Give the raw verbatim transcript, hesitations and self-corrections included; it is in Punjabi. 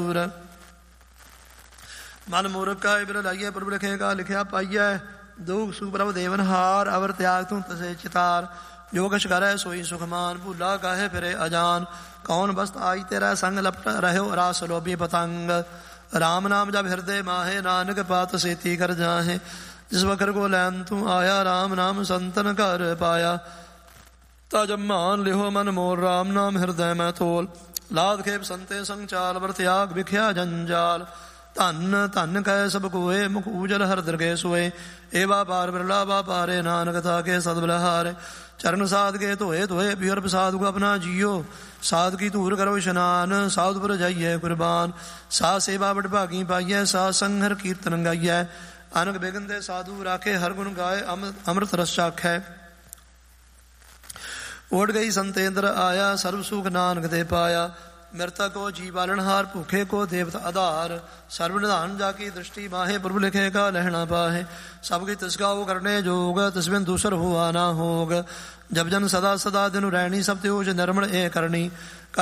ਦੂਰ। ਮਨ ਮੂਰਖ ਕਾ ਬਿਰ ਲਾਈਏ ਪ੍ਰਭੂ ਲਿਖੇਗਾ ਲਿਖਿਆ ਪਾਈਐ। ਦੁਖ ਸੁਖ ਪ੍ਰਭ ਦੇਵਨ ਹਾਰ ਅਵਰ ਤਿਆਗ ਤੂੰ ਤਸੇ ਚਿਤਾਰ। ਜੋ ਕਛ ਕਰੈ ਸੋਈ ਸੁਖਮਾਨ ਭੂਲਾ ਕਾਹੇ ਫਿਰੇ ਅਜਾਨ। ਕੌਣ ਬਸਤ ਆਈ ਤੇਰਾ ਸੰਗ ਲਪਟ ਰਹਿਓ ਰਾਸ ਲੋਭੀ ਪਤੰਗ। ਰਾਮ ਨਾਮ ਜਬ ਹਿਰਦੇ ਮਾਹੇ ਨਾਨਕ ਪਾਤ ਸੇਤੀ ਕਰ ਜਾਹੇ। ਜਿਸ ਵਖਰ ਕੋ ਲੈਨ ਤੂੰ ਆਇਆ ਰਾਮ ਨਾਮ ਸੰਤਨ ਘਰ ਪਾਇਆ। ਤਾ ਜਬ ਮਾਨ ਲਿਹੋ ਮਨ ਮੋਰ ਰਾਮ ਨਾਮ ਹਿਰਦੈ ਮੈਂ ਤੋਲ। ਲਾਦ ਖੇਪ ਸੰਤੇ ਸੰਗ ਚਾਲ ਵਰ ਤਿਆਗ ਵਿਖਿਆ ਜੰਜਾਲ। ਧਨ ਧਨ ਕਹਿ ਸਭ ਕੋਏ ਮੁਖ ਉਜਲ ਹਰ ਦਰਗੇ ਸੋਏ। ਏ ਵਾਪਾਰ ਬਿਰਲਾ ਵਾਪਾਰੇ ਨਾਨਕ ਥਾਕੇ ਸਦ ਬਲਹਾਰੇ। ਚਰਨ ਸਾਧ ਕੇ ਧੋਏ ਧੋਏ ਪਿਅਰ ਸਾਧੂ ਆਪਣਾ ਜੀਓ। ਸਾਧ ਕੀ ਧੂਰ ਕਰੋ ਇਸ਼ਨਾਨ ਸਾਧੁਪੁਰ ਜਾਈਏ ਕੁਰਬਾਨ। ਸਾ ਸੇਵਾ ਬੜ ਭਾਗੀ ਪਾਈਐ ਸਾ ਸੰਗ ਹਰ ਕੀਰਤਨ ਗਾਈਐ। ਅਨਕ ਬਿਗਨ ਦੇ ਸਾਧੂ ਰਾਖੇ ਹਰ ਗੁਣ ਗਾਏ ਅੰਮ੍ਰਿਤ ਰਸ ਚਾਖੈ। ਓੜ ਗਈ ਸੰਤੇਂਦਰ ਆਇਆ ਸਰਬ ਸੁਖ ਨਾਨਕ ਦੇ ਪਾਇਆ। ਮਿਰਤਾ ਕੋ ਜੀ ਬਾਲਣਹਾਰ ਭੁੱਖੇ ਕੋ ਦੇਵਤ ਆਧਾਰ। ਸਰਬ ਨਿਧਾਨ ਜਾ ਕੀ ਦ੍ਰਿਸ਼ਟੀ ਮਾਹੇ ਪ੍ਰਭੂ ਲਿਖੇਗਾ ਲਹਿਣਾ ਪਾਹੇ। ਸਭ ਕੀ ਤਿਸਗਾਓ ਕਰਨੇ ਜੋਗ ਤਿਸਬਿਨ ਦੂਸਰ ਹੁਆ ਨਾ ਹੋਗ। ਜਬ ਜਨ ਸਦਾ ਸਦਾ ਦਿਨ ਰੈਣੀ ਸਭ ਤੇ ਨਿਰਮਲ ਇਹ ਕਰਨੀ।